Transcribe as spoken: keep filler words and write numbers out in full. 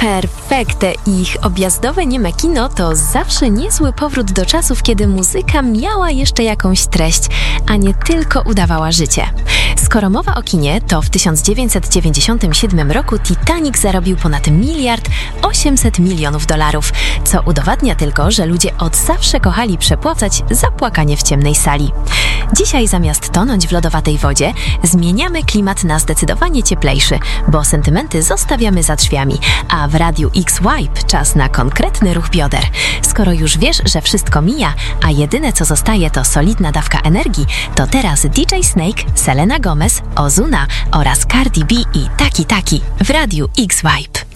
Perfekte. Ich objazdowe nieme kino to zawsze niezły powrót do czasów, kiedy muzyka miała jeszcze jakąś treść, a nie tylko udawała życie. Skoro mowa o kinie, to w tysiąc dziewięćset dziewięćdziesiątym siódmym roku Titanic zarobił ponad miliard osiemset milionów dolarów, co udowadnia tylko, że ludzie od zawsze kochali przepłacać za płakanie w ciemnej sali. Dzisiaj zamiast tonąć w lodowatej wodzie, zmieniamy klimat na zdecydowanie cieplejszy, bo sentymenty zostawiamy za drzwiami, a w Radiu X-Wipe czas na konkretny ruch bioder. Skoro już wiesz, że wszystko mija, a jedyne co zostaje to solidna dawka energii, to teraz D J Snake, Selena Gomez, Ozuna oraz Cardi B i Taki Taki w Radiu X-Wipe.